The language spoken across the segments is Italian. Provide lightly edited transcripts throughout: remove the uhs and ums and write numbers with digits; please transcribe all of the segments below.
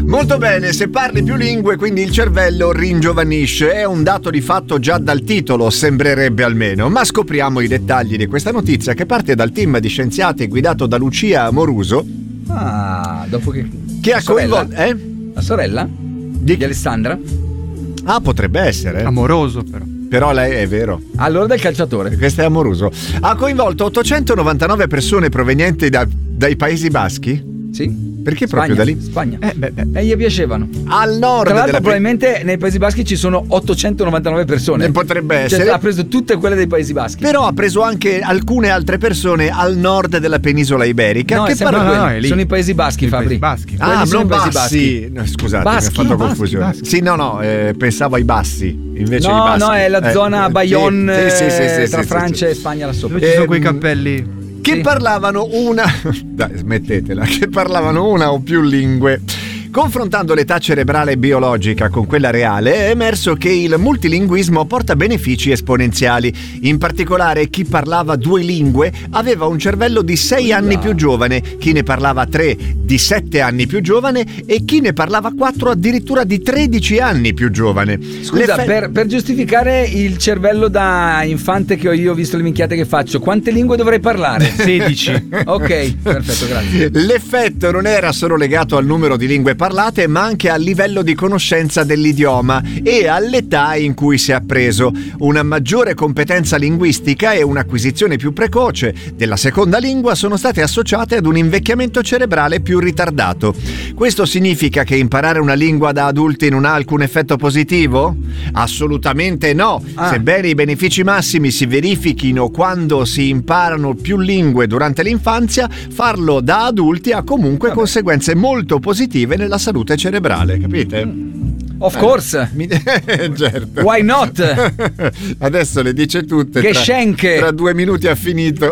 Molto bene, se parli più lingue quindi il cervello ringiovanisce, è un dato di fatto già dal titolo, sembrerebbe almeno, ma scopriamo i dettagli di questa notizia che parte dal team di scienziati guidato da Lucia Amoruso. Dopo che ha coinvolto... La sorella? Di Alessandra? Potrebbe essere. Amoroso però lei è vero. Allora del calciatore. Questo è Amoruso. Ha coinvolto 899 persone provenienti dai Paesi Baschi? Sì. Perché proprio da lì? Spagna. Gli piacevano. Al nord. Tra l'altro probabilmente nei Paesi Baschi ci sono 899 persone. Potrebbe essere. Cioè, ha preso tutte quelle dei Paesi Baschi. Però ha preso anche alcune altre persone al nord della penisola iberica. Sono i Paesi Baschi, Fabri. Non bassi. No, scusate, Baschi, mi ha fatto confusione. Baschi. Sì, pensavo ai bassi. Invece i baschi. No, è la zona Bayonne tra sì, Francia e Spagna là sopra. Dove ci sono quei cappelli che parlavano una dai, smettetela, che parlavano una o più lingue. Confrontando l'età cerebrale biologica con quella reale è emerso che il multilinguismo porta benefici esponenziali. In particolare chi parlava 2 lingue aveva un cervello di 6 anni più giovane, chi ne parlava 3 di 7 anni più giovane e chi ne parlava 4 addirittura di 13 anni più giovane. Scusa, per giustificare il cervello da infante che ho io, visto le minchiate che faccio, quante lingue dovrei parlare? 16. Ok, perfetto, grazie. L'effetto non era solo legato al numero di lingue parlate, ma anche al livello di conoscenza dell'idioma e all'età in cui si è appreso. Una maggiore competenza linguistica e un'acquisizione più precoce della seconda lingua sono state associate ad un invecchiamento cerebrale più ritardato. Questo significa che imparare una lingua da adulti non ha alcun effetto positivo? Assolutamente no. Sebbene i benefici massimi si verifichino quando si imparano più lingue durante l'infanzia, farlo da adulti ha comunque conseguenze molto positive nella salute cerebrale, capite? Of course. Certo. Why not? Adesso le dice tutte. Che schenke. Tra 2 minuti ha finito.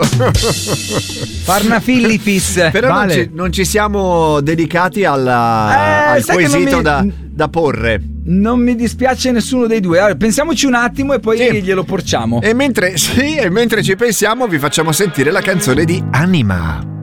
Farna Filippis. Però non ci siamo dedicati al quesito da porre. Non mi dispiace nessuno dei due. Allora, pensiamoci un attimo e poi glielo porciamo. E mentre ci pensiamo vi facciamo sentire la canzone di Anima.